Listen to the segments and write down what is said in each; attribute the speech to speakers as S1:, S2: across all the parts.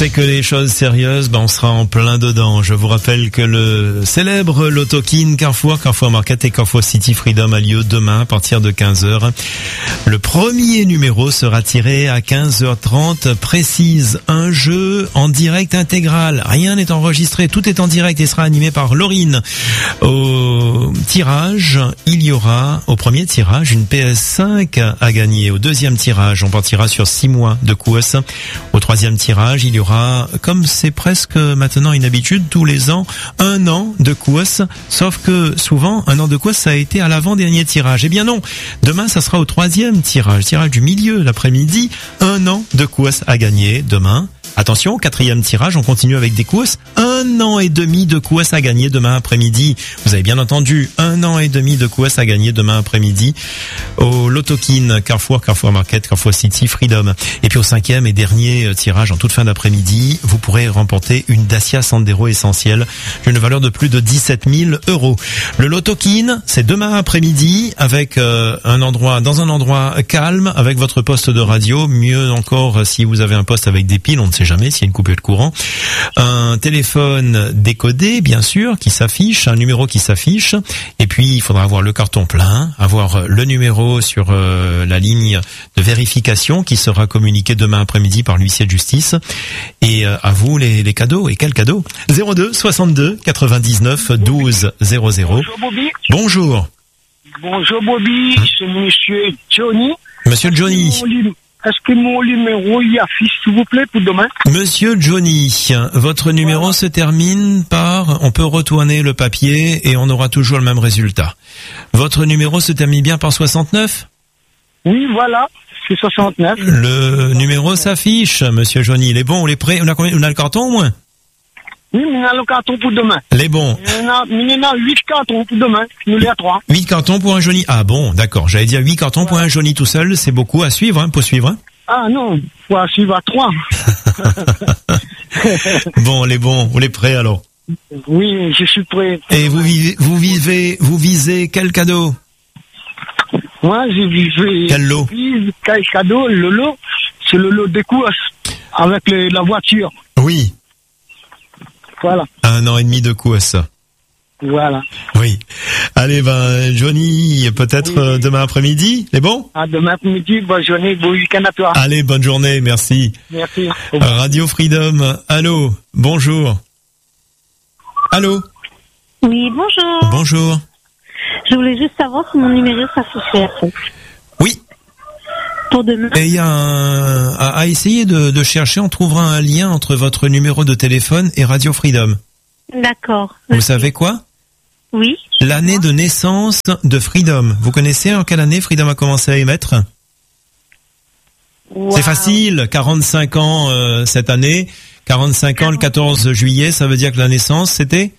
S1: c'est que les choses sérieuses, on sera en plein dedans. Je vous rappelle que le célèbre Loto-Kin Carrefour Market et Carrefour City Freedom a lieu demain à partir de 15h. Le premier numéro sera tiré à 15h30 précise. Un jeu en direct intégral. Rien n'est enregistré, tout est en direct et sera animé par Laurine. Au tirage, il y aura au premier tirage une PS5 à gagner. Au deuxième tirage, on partira sur 6 mois de course. Au troisième tirage, il y aura, comme c'est presque maintenant une habitude, tous les ans, 1 an de course. Sauf que souvent, 1 an de course, ça a été à l'avant-dernier tirage. Eh bien non, demain, ça sera au troisième tirage du milieu, l'après-midi. 1 an de course à gagner demain. Attention, 4e tirage, on continue avec des courses. 1 an et demi de courses à gagner demain après-midi. Vous avez bien entendu, 1 an et demi de courses à gagner demain après-midi au Loto-Kin Carrefour Market, Carrefour City Freedom. Et puis au 5e et dernier tirage en toute fin d'après-midi, vous pourrez remporter une Dacia Sandero essentielle d'une valeur de plus de 17 000 €. Le Loto-Kin, c'est demain après-midi avec dans un endroit calme, avec votre poste de radio. Mieux encore si vous avez un poste avec des piles, on ne sait jamais s'il y a une coupure de courant. Un téléphone décodé, bien sûr, qui s'affiche, un numéro qui s'affiche. Et puis, il faudra avoir le carton plein, avoir le numéro sur la ligne de vérification qui sera communiquée demain après-midi par l'huissier de justice. Et à vous les cadeaux. Et quels cadeaux? 02 62 99 12 00.
S2: Bonjour Bobby.
S1: Bonjour.
S2: Bonjour Bobby, c'est Monsieur Johnny.
S1: Monsieur Johnny.
S2: Est-ce que mon numéro y affiche, s'il vous plaît, pour demain?
S1: Monsieur Johnny, votre numéro se termine par... On peut retourner le papier et on aura toujours le même résultat. Votre numéro se termine bien par 69?
S2: Oui, voilà, c'est 69.
S1: Le numéro s'affiche, Monsieur Johnny. Il est bon, on est prêt? On a le carton au moins?
S2: Oui, mais on a le carton pour demain.
S1: Les bons.
S2: Il y en a 8 cartons pour demain. Nous les a 3.
S1: 8 cartons pour un Johnny. Ah bon, d'accord. J'allais dire 8 cartons pour un Johnny tout seul. C'est beaucoup à suivre, pour suivre.
S2: Ah non, faut suivre à 3.
S1: Bon, les bons. On est prêts alors?
S2: Oui, je suis prêt.
S1: Et vous visez quel cadeau?
S2: Moi, je visais...
S1: Quel lot?
S2: Quel cadeau? Le lot, c'est le lot des courses avec la voiture.
S1: Oui.
S2: Voilà.
S1: 1 an et demi de course.
S2: Voilà.
S1: Oui. Allez, Johnny, peut-être demain après-midi, c'est bon?
S2: Demain après-midi, bonne journée, bon week-end à toi.
S1: Allez, bonne journée, merci.
S2: Merci.
S1: Radio Freedom, allô, bonjour. Allô?
S3: Oui, bonjour.
S1: Bonjour.
S3: Je voulais juste savoir si mon numéro s'affichait.
S1: Oui.
S3: Pour demain.
S1: Et il y a à essayer de chercher, on trouvera un lien entre votre numéro de téléphone et Radio Freedom.
S3: D'accord.
S1: Vous savez quoi?
S3: Oui.
S1: L'année de naissance de Freedom. Vous connaissez en quelle année Freedom a commencé à émettre?
S3: Wow.
S1: C'est facile, 45 ans cette année. 45 ans le 14 juillet, ça veut dire que la naissance, c'était?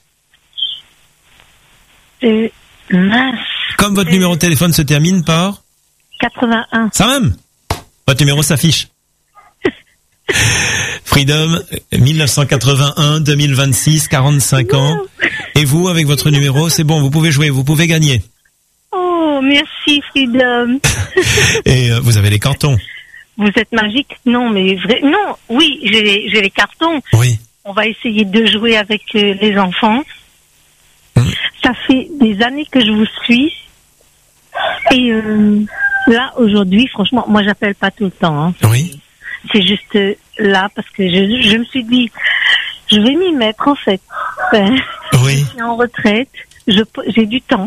S3: Mince.
S1: Comme votre numéro de téléphone se termine par?
S3: 81.
S1: Ça même? Votre numéro s'affiche. Freedom, 1981, 2026, 45 ans. Et vous, avec votre numéro, c'est bon, vous pouvez jouer, vous pouvez gagner.
S3: Oh, merci Freedom.
S1: Et vous avez les cartons.
S3: Vous êtes magique? Non, mais non, oui, j'ai les cartons.
S1: Oui.
S3: On va essayer de jouer avec les enfants. Ça fait des années que je vous suis. Et là, aujourd'hui, franchement, moi, j'appelle pas tout le temps.
S1: Oui.
S3: C'est juste là parce que je me suis dit, je vais m'y mettre en fait.
S1: Oui.
S3: Je suis en retraite, j'ai du temps.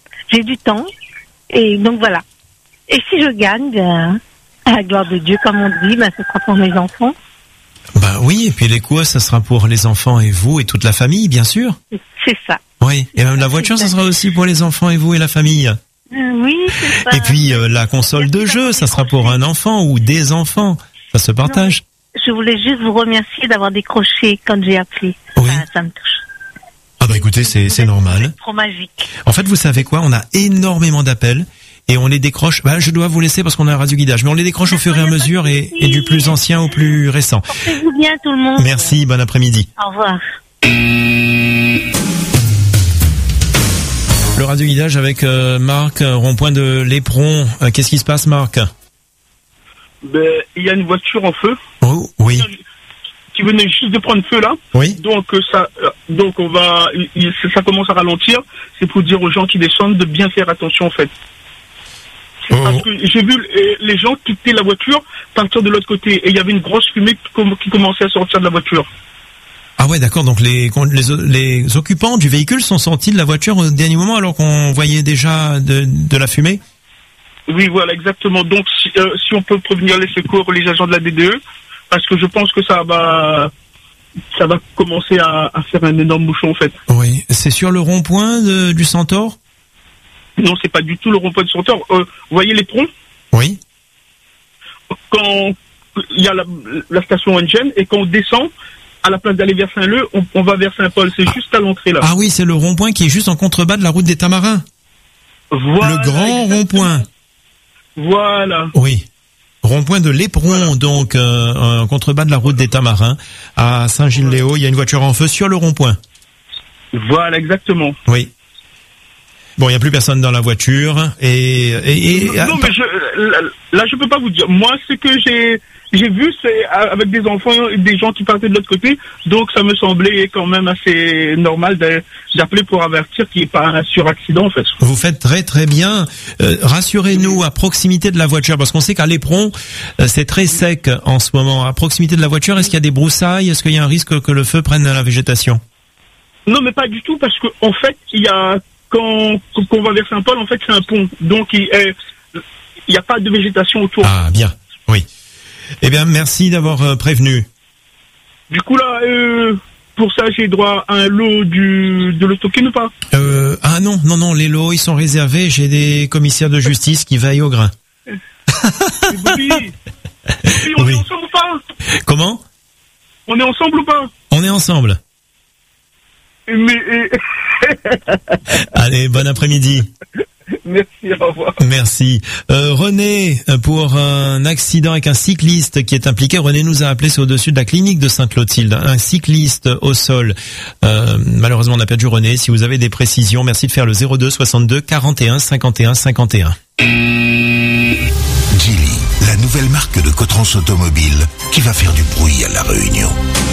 S3: Et donc voilà. Et si je gagne, à la gloire de Dieu, comme on dit, ce sera pour mes enfants.
S1: Oui, et puis les courses, ça sera pour les enfants et vous et toute la famille, bien sûr.
S3: C'est ça.
S1: Oui, et même la voiture, ça sera aussi pour les enfants et vous et la famille.
S3: Oui, c'est ça.
S1: Et puis la console de jeu, ça sera pour un enfant ou des enfants. Ça se partage.
S3: Non, je voulais juste vous remercier d'avoir décroché quand j'ai appelé.
S1: Oui.
S3: Ça me touche.
S1: Écoutez, c'est normal.
S3: Trop magique.
S1: En fait, vous savez quoi? On a énormément d'appels. Et on les décroche, je dois vous laisser parce qu'on a un radio guidage, mais on les décroche au fur et à mesure et du plus ancien au plus récent.
S3: Portez-vous bien tout le monde.
S1: Merci, bon après-midi.
S3: Au revoir.
S1: Le radio guidage avec Marc, rond-point de l'Éperon. Qu'est-ce qui se passe, Marc?
S4: Il y a une voiture en feu.
S1: Oh, oui.
S2: qui venait juste de prendre feu là.
S1: Oui.
S2: Donc ça commence à ralentir. C'est pour dire aux gens qui descendent de bien faire attention en fait. Parce que j'ai vu les gens quitter la voiture, partir de l'autre côté, et il y avait une grosse fumée qui commençait à sortir de la voiture.
S1: Ah ouais, d'accord. Donc les occupants du véhicule sont sortis de la voiture au dernier moment alors qu'on voyait déjà de la fumée.
S2: Oui, voilà, exactement. Donc si on peut prévenir les secours, les agents de la DDE, parce que je pense que ça va commencer à faire un énorme bouchon en fait.
S1: Oui, c'est sur le rond-point du Centaure ?
S2: Non, c'est pas du tout le rond-point du Centaure. Vous voyez les ponts ?
S1: Oui.
S2: Quand il y a la station Engen et quand on descend, à la place d'aller vers Saint-Leu, on va vers Saint-Paul. C'est juste à l'entrée là.
S1: Ah oui, c'est le rond-point qui est juste en contrebas de la route des Tamarins.
S2: Voilà,
S1: le grand rond-point.
S2: Voilà.
S1: Oui. Rond-point de l'Éperon, voilà. Donc en contrebas de la route des Tamarins, à Saint-Gilles-Léo. Il y a une voiture en feu sur le rond-point.
S2: Voilà, exactement.
S1: Oui. Bon, il n'y a plus personne dans la voiture
S2: non, mais là, je peux pas vous dire. Moi, ce que j'ai vu, c'est avec des enfants, des gens qui partaient de l'autre côté. Donc, ça me semblait quand même assez normal d'appeler pour avertir qu'il n'y ait pas un suraccident, en fait.
S1: Vous faites très très bien. Rassurez-nous à proximité de la voiture, parce qu'on sait qu'à l'Éperon, c'est très sec en ce moment. À proximité de la voiture, est-ce qu'il y a des broussailles? Est-ce qu'il y a un risque que le feu prenne la végétation?
S2: Non, mais pas du tout, parce que en fait, il y a quand on va vers Saint-Paul, en fait, c'est un pont. Donc, il n'y a pas de végétation autour.
S1: Ah, bien. Oui. Eh bien, merci d'avoir prévenu.
S2: Du coup, là, pour ça, j'ai droit à un lot de l'autokin ou pas?
S1: Ah non, les lots, ils sont réservés. J'ai des commissaires de justice qui veillent au grain.
S2: Bobby, on est ensemble ou pas?
S1: Comment?
S2: On est ensemble ou pas?
S1: On est ensemble.
S2: Mais...
S1: Allez, bon après-midi.
S2: Merci, au revoir.
S1: Merci. René, pour un accident avec un cycliste qui est impliqué, René nous a appelé, c'est au-dessus de la clinique de Sainte-Clotilde. Un cycliste au sol. Malheureusement, on a perdu René. Si vous avez des précisions, merci de faire le 02 62 41 51 51.
S4: Geely, la nouvelle marque de Cotrans Automobile qui va faire du bruit à La Réunion.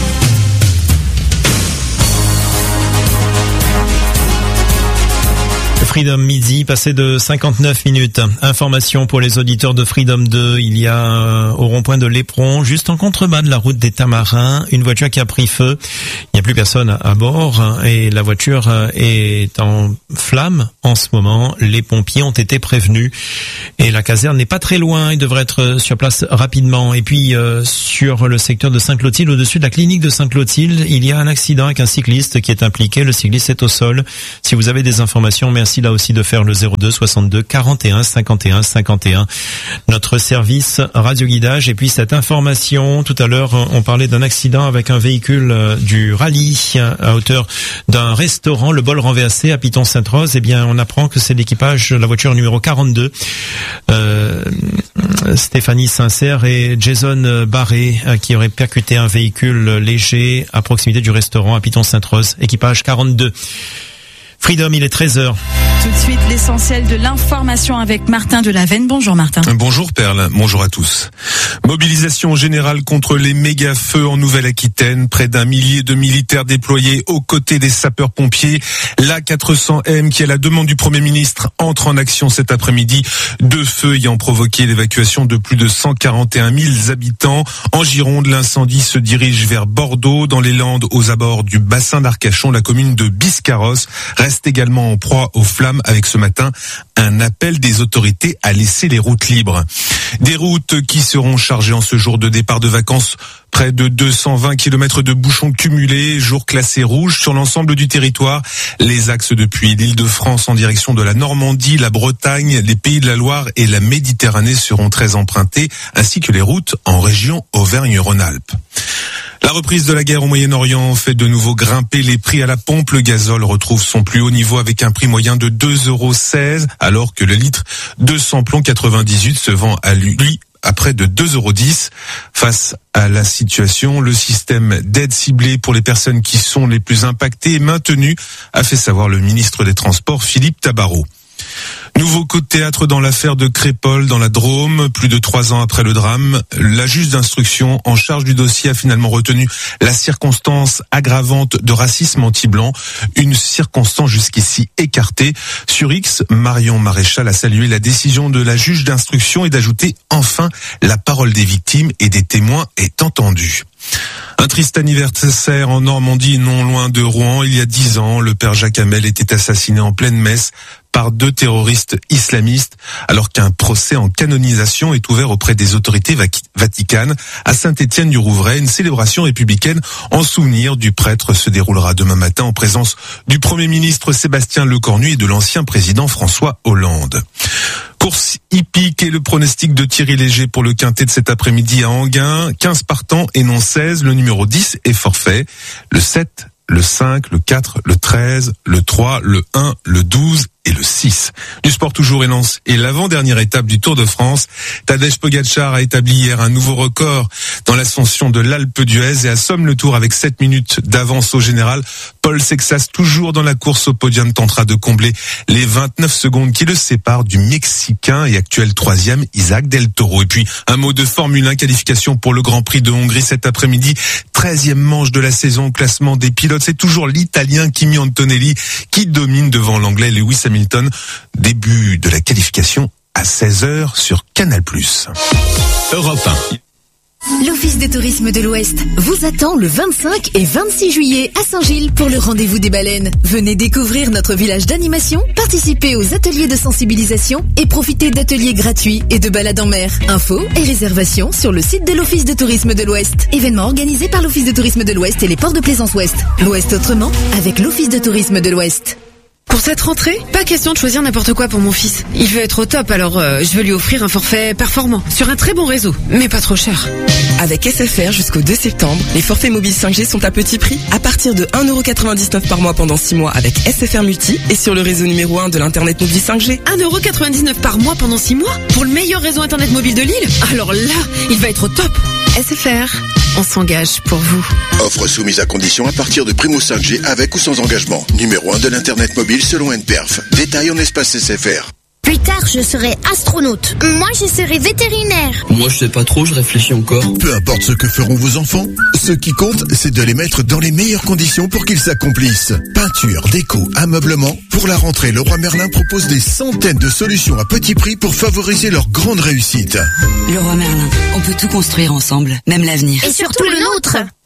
S1: Freedom midi, passé de 59 minutes. Information pour les auditeurs de Freedom 2. Il y a au rond-point de l'Éperon, juste en contrebas de la route des Tamarins, une voiture qui a pris feu. Il n'y a plus personne à bord et la voiture est en flammes en ce moment. Les pompiers ont été prévenus et la caserne n'est pas très loin. Ils devraient être sur place rapidement. Et puis sur le secteur de Sainte-Clotilde, au-dessus de la clinique de Sainte-Clotilde, il y a un accident avec un cycliste qui est impliqué. Le cycliste est au sol. Si vous avez des informations, merci là aussi de faire le 02 62 41 51 51. Notre service radio guidage. Et puis cette information, tout à l'heure, on parlait d'un accident avec un véhicule du rallye à hauteur d'un restaurant, le bol renversé à Piton-Sainte-Rose. Eh bien, on apprend que c'est l'équipage de la voiture numéro 42, Stéphanie Sincère et Jason Barré, qui aurait percuté un véhicule léger à proximité du restaurant à Piton-Sainte-Rose. Équipage 42. Freedom, il est 13h.
S5: Tout de suite, l'essentiel de l'information avec Martin Delavenne. Bonjour Martin.
S6: Bonjour Perle, bonjour à tous. Mobilisation générale contre les méga-feux en Nouvelle-Aquitaine. Près d'1 millier de militaires déployés aux côtés des sapeurs-pompiers. L'A400M, qui à la demande du Premier ministre, entre en action cet après-midi. 2 feux ayant provoqué l'évacuation de plus de 141 000 habitants. En Gironde, l'incendie se dirige vers Bordeaux, dans les Landes, aux abords du bassin d'Arcachon. La commune de Biscarrosse reste également en proie aux flammes, avec ce matin un appel des autorités à laisser les routes libres. Des routes qui seront chargées en ce jour de départ de vacances. Près de 220 km de bouchons cumulés, jour classé rouge sur l'ensemble du territoire. Les axes depuis l'Île-de-France en direction de la Normandie, la Bretagne, les Pays de la Loire et la Méditerranée seront très empruntés, ainsi que les routes en région Auvergne-Rhône-Alpes. La reprise de la guerre au Moyen-Orient fait de nouveau grimper les prix à la pompe. Le gazole retrouve son plus haut niveau avec un prix moyen de 2,16 €, alors que le litre de samplon 98 se vend à lui à près de 2,10 €. Face à la situation, le système d'aide ciblée pour les personnes qui sont les plus impactées est maintenu, a fait savoir le ministre des Transports Philippe Tabarot. Nouveau coup de théâtre dans l'affaire de Crépol dans la Drôme. Plus de 3 ans après le drame, la juge d'instruction en charge du dossier a finalement retenu la circonstance aggravante de racisme anti-blanc, une circonstance jusqu'ici écartée. Sur X, Marion Maréchal a salué la décision de la juge d'instruction et d'ajouter enfin la parole des victimes et des témoins est entendue. Un triste anniversaire en Normandie, non loin de Rouen. Il y a 10 ans, le père Jacques Hamel était assassiné en pleine messe par 2 terroristes islamistes, alors qu'un procès en canonisation est ouvert auprès des autorités vaticanes. À Saint-Étienne-du-Rouvray, une célébration républicaine en souvenir du prêtre se déroulera demain matin en présence du Premier ministre Sébastien Lecornu et de l'ancien président François Hollande. Course hippique et le pronostic de Thierry Léger pour le quintet de cet après-midi à Enghien. 15 partants et non 16. Le numéro 10 est forfait. Le 7, le 5, le 4, le 13, le 3, le 1, le 12 et le 6. Du sport toujours et l'avant-dernière étape du Tour de France. Tadej Pogačar a établi hier un nouveau record dans l'ascension de l'Alpe d'Huez et assomme le Tour avec 7 minutes d'avance au général. Paul Sexas, toujours dans la course au podium, tentera de combler les 29 secondes qui le séparent du Mexicain et actuel 3e Isaac Del Toro. Et puis un mot de Formule 1, qualification pour le Grand Prix de Hongrie cet après-midi. 13e manche de la saison au classement des pilotes. C'est toujours l'Italien Kimi Antonelli qui domine devant l'Anglais Lewis Hamilton. Début de la qualification à 16h sur Canal+. Europe 1.
S7: L'Office de tourisme de l'Ouest vous attend le 25 et 26 juillet à Saint-Gilles pour le rendez-vous des baleines. Venez découvrir notre village d'animation, participez aux ateliers de sensibilisation et profitez d'ateliers gratuits et de balades en mer. Infos et réservations sur le site de l'Office de tourisme de l'Ouest. Événement organisé par l'Office de tourisme de l'Ouest et les ports de Plaisance Ouest. L'Ouest autrement avec l'Office de tourisme de l'Ouest.
S8: Pour cette rentrée, pas question de choisir n'importe quoi pour mon fils. Il veut être au top, alors je veux lui offrir un forfait performant, sur un très bon réseau, mais pas trop cher.
S9: Avec SFR jusqu'au 2 septembre, les forfaits mobiles 5G sont à petit prix, à partir de 1,99€ par mois pendant 6 mois avec SFR Multi et sur le réseau numéro 1 de l'internet mobile 5G.
S8: 1,99€ par mois pendant 6 mois pour le meilleur réseau internet mobile de l'île. Alors là, il va être au top. SFR, on s'engage pour vous.
S10: Offre soumise à condition à partir de Primo 5G avec ou sans engagement. Numéro 1 de l'internet mobile selon NPerf. Détail en espace SFR.
S11: Plus tard, je serai astronaute. Moi, je serai vétérinaire.
S12: Moi, je sais pas trop, je réfléchis encore.
S13: Peu importe ce que feront vos enfants, ce qui compte, c'est de les mettre dans les meilleures conditions pour qu'ils s'accomplissent. Peinture, déco, ameublement. Pour la rentrée, Leroy Merlin propose des centaines de solutions à petit prix pour favoriser leur grande réussite.
S14: Leroy Merlin, on peut tout construire ensemble, même l'avenir.
S11: Et surtout le nôtre.